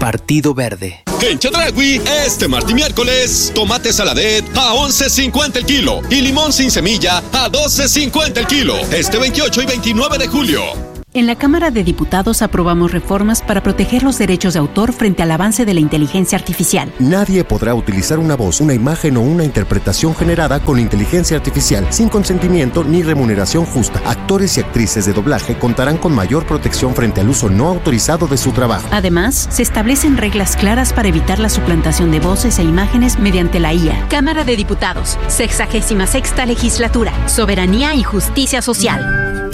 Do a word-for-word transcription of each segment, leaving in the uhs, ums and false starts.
Partido Verde. En Chedraui, este martes y miércoles, tomate saladet a once cincuenta el kilo y limón sin semilla a doce cincuenta el kilo. Este veintiocho y veintinueve de julio. En la Cámara de Diputados aprobamos reformas para proteger los derechos de autor frente al avance de la inteligencia artificial. Nadie podrá utilizar una voz, una imagen o una interpretación generada con inteligencia artificial sin consentimiento ni remuneración justa. Actores y actrices de doblaje contarán con mayor protección frente al uso no autorizado de su trabajo. Además, se establecen reglas claras para evitar la suplantación de voces e imágenes mediante la I A. Cámara de Diputados, sexagésima sexta legislatura, soberanía y justicia social.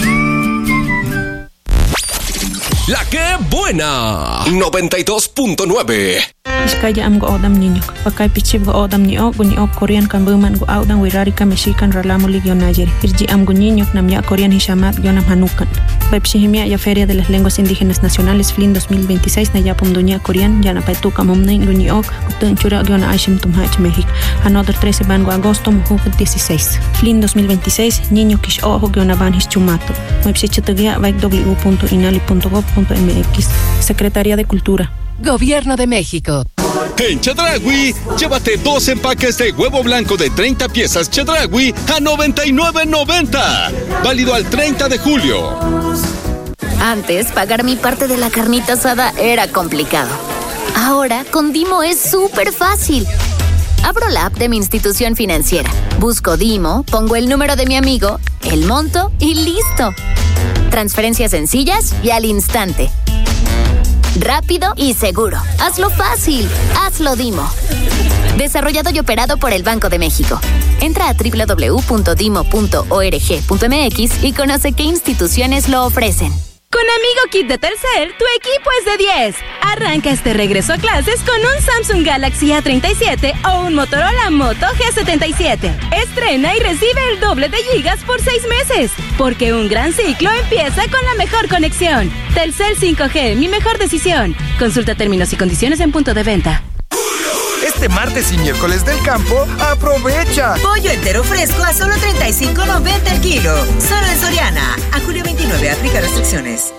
La que buena, noventa y dos punto nueve. Iskaya am go odam niñok, pakay pichib go odam ni ok, ni ok Korean kan buman go audan wirari ka mexican ralamuli gyonayer. Irji am go niñok nam ya Korean hishamat gyonam hanukan. Pepsihimia ya Feria de las Lenguas Indígenas Nacionales F L I N dos mil veintiséis na ya pomdunya Korean ya na paituka momne go ni ok, utun chura gyona aishim tumhach México. Another trece ban go agosto muhu dieciséis. F L I N dos mil veintiséis niño kish ojo gyona ban his chumato. Mepsichitagia vaik w punto inali punto gov punto m x. Secretaría de Cultura. Gobierno de México. En Chedraui, llévate dos empaques de huevo blanco de treinta piezas Chedraui a noventa y nueve noventa. Válido al treinta de julio. Antes, pagar mi parte de la carnita asada era complicado. Ahora, con Dimo es súper fácil. Abro la app de mi institución financiera, busco Dimo, pongo el número de mi amigo, el monto y listo. Transferencias sencillas y al instante. Rápido y seguro. Hazlo fácil. Hazlo Dimo. Desarrollado y operado por el Banco de México. Entra a doble u doble u doble u punto dimo punto org punto m x y conoce qué instituciones lo ofrecen. Con Amigo Kit de Telcel, tu equipo es de diez. Arranca este regreso a clases con un Samsung Galaxy A treinta y siete o un Motorola Moto G setenta y siete. Estrena y recibe el doble de gigas por seis meses. Porque un gran ciclo empieza con la mejor conexión. Telcel cinco G, mi mejor decisión. Consulta términos y condiciones en punto de venta. Este martes y miércoles del campo, aprovecha. Pollo entero fresco a solo treinta y cinco noventa el kilo. Solo en Soriana. A julio veintinueve, aplica restricciones.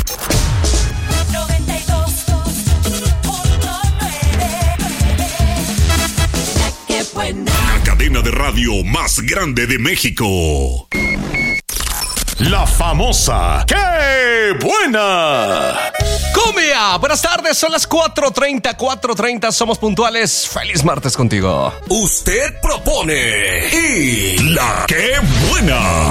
La cadena de radio más grande de México. La famosa ¡Qué buena! ¡Cumbia! Buenas tardes, son las cuatro treinta, cuatro treinta, somos puntuales. Feliz martes contigo. Usted propone y la ¡Qué buena!